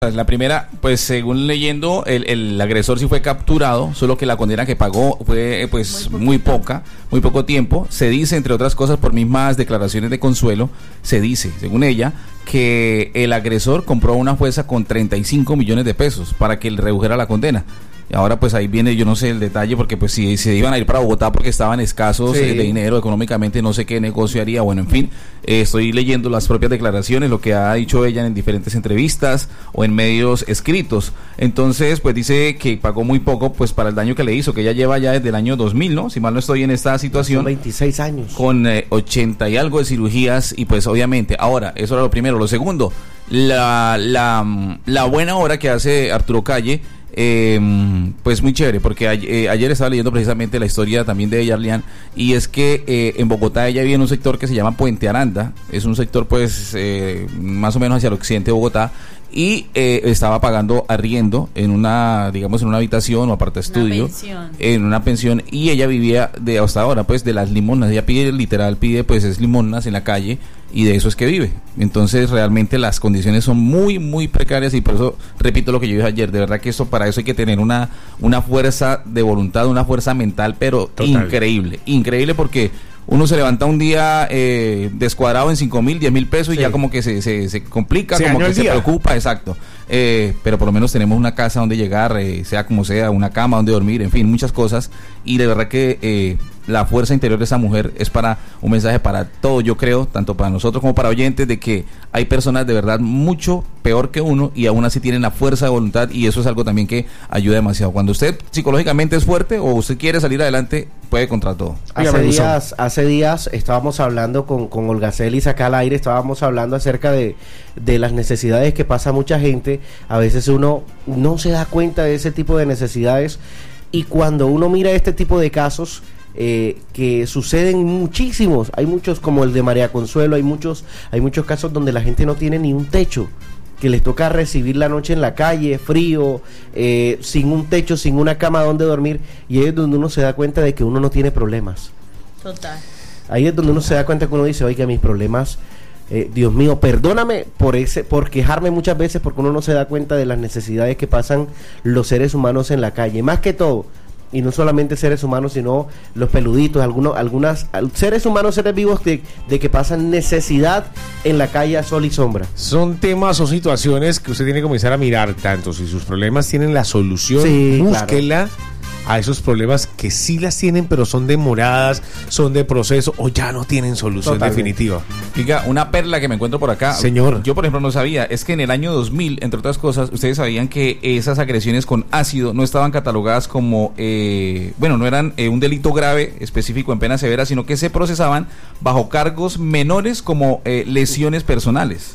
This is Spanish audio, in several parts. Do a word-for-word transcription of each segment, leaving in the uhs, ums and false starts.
La primera, pues según leyendo, el, el agresor sí fue capturado, solo que la condena que pagó fue pues muy, muy poca, muy poco tiempo. Se dice, entre otras cosas, por mismas declaraciones de Consuelo, se dice, según ella, que el agresor compró una jueza con treinta y cinco millones de pesos para que le redujera la condena. Ahora pues ahí viene, yo no sé el detalle, porque pues si se iban a ir para Bogotá porque estaban escasos sí. eh, de dinero económicamente, no sé qué negocio haría. Bueno, en fin, eh, estoy leyendo las propias declaraciones, lo que ha dicho ella en diferentes entrevistas o en medios escritos. Entonces pues dice que pagó muy poco pues para el daño que le hizo, que ella lleva ya desde el año dos mil, ¿no? Si mal no estoy en esta situación. Son veintiséis años. Con eh, ochenta y algo de cirugías y pues obviamente, ahora, eso era lo primero. Lo segundo, la, la, la buena obra que hace Arturo Calle. Eh, pues muy chévere, porque a, eh, ayer estaba leyendo precisamente la historia también de Yarlian, y es que eh, en Bogotá ella vive en un sector que se llama Puente Aranda, es un sector pues eh, más o menos hacia el occidente de Bogotá, y eh, estaba pagando arriendo en una, digamos, en una habitación o aparte estudio, en una pensión, y ella vivía de hasta ahora pues de las limonas. Ella pide, literal pide pues es limonas en la calle, y de eso es que vive. Entonces realmente las condiciones son muy muy precarias, y por eso repito lo que yo dije ayer, de verdad que eso, para eso hay que tener una una fuerza de voluntad, una fuerza mental, pero total. increíble, increíble porque uno se levanta un día eh, descuadrado en cinco mil, diez mil pesos, sí. y ya como que se, se, se complica, se como que se preocupa, exacto. Eh, pero por lo menos tenemos una casa donde llegar, eh, sea como sea, una cama donde dormir, en fin, muchas cosas. Y de verdad que eh, la fuerza interior de esa mujer es para un mensaje para todo, yo creo, tanto para nosotros como para oyentes, de que hay personas de verdad mucho peor que uno y aún así tienen la fuerza de voluntad, y eso es algo también que ayuda demasiado. Cuando usted psicológicamente es fuerte o usted quiere salir adelante, puede contra todo. Hace días, hace días estábamos hablando con, con Olga Celis acá al aire, estábamos hablando acerca de, de las necesidades que pasa mucha gente. A veces uno no se da cuenta de ese tipo de necesidades, y cuando uno mira este tipo de casos eh, que suceden muchísimos, hay muchos como el de María Consuelo, hay muchos, hay muchos casos donde la gente no tiene ni un techo, que les toca recibir la noche en la calle, frío, eh, sin un techo, sin una cama donde dormir, y ahí es donde uno se da cuenta de que uno no tiene problemas. Total. Ahí es donde uno se da cuenta que uno dice, oiga, mis problemas, eh, Dios mío, perdóname por ese, por quejarme muchas veces, porque uno no se da cuenta de las necesidades que pasan los seres humanos en la calle, más que todo. Y no solamente seres humanos, sino los peluditos, algunos, algunas seres humanos, seres vivos de, de que pasan necesidad en la calle a sol y sombra. Son temas o situaciones que usted tiene que comenzar a mirar, tanto si sus problemas tienen la solución, sí, búsquela. Claro. A esos problemas que sí las tienen, pero son demoradas, son de proceso o ya no tienen solución Totalmente. definitiva. Diga, una perla que me encuentro por acá. Señor. Yo, por ejemplo, no sabía. Es que en el año dos mil, entre otras cosas, ustedes sabían que esas agresiones con ácido no estaban catalogadas como, eh, bueno, no eran eh, un delito grave específico en pena severa, sino que se procesaban bajo cargos menores como eh, lesiones personales.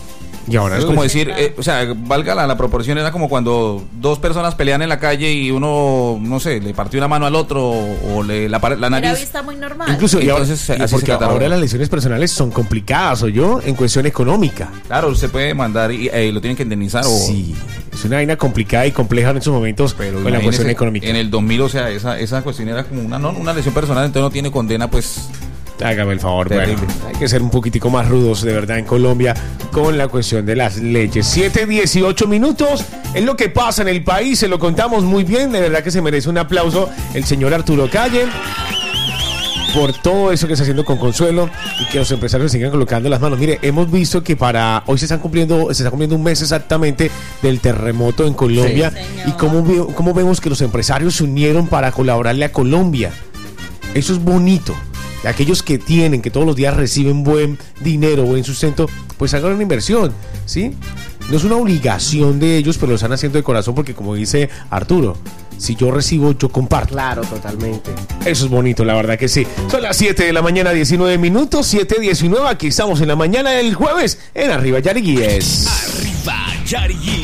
Y ahora es como decir, eh, o sea, valga la, la proporción, era como cuando dos personas pelean en la calle y uno, no sé, le partió una mano al otro o, o le la, la nariz. Era vista muy normal. Incluso, y ahora, entonces, y así porque ahora las lesiones personales son complicadas, o yo, en cuestión económica. Claro, usted puede mandar y eh, lo tienen que indemnizar. O... Sí, es una vaina complicada y compleja en esos momentos, pero con la cuestión económica. En el dos mil, o sea, esa, esa cuestión era como una, no, una lesión personal, entonces no tiene condena, pues... Hágame el favor, bueno, hay que ser un poquitico más rudos de verdad en Colombia con la cuestión de las leyes. siete dieciocho minutos es lo que pasa en el país, se lo contamos muy bien, de verdad que se merece un aplauso el señor Arturo Calle por todo eso que está haciendo con Consuelo y que los empresarios sigan colocando las manos. Mire, hemos visto que para hoy se están cumpliendo, se está cumpliendo un mes exactamente del terremoto en Colombia, sí, y cómo, cómo vemos que los empresarios se unieron para colaborarle a Colombia. Eso es bonito. Aquellos que tienen, que todos los días reciben buen dinero, buen sustento, pues hagan una inversión, ¿sí? No es una obligación de ellos, pero lo están haciendo de corazón porque, como dice Arturo, si yo recibo, yo comparto. Claro, totalmente. Eso es bonito, la verdad que sí. Son las siete de la mañana, diecinueve minutos, siete diecinueve, aquí estamos en la mañana del jueves en Arriba Yariguíes. Arriba Yariguíes.